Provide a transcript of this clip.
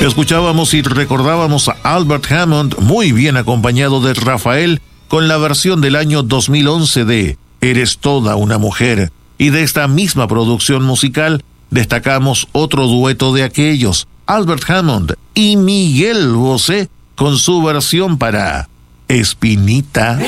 Escuchábamos y recordábamos a Albert Hammond, muy bien acompañado de Rafael, con la versión del año 2011 de Eres toda una mujer. Y de esta misma producción musical destacamos otro dueto de aquellos, Albert Hammond y Miguel Bosé, con su versión para Espinita.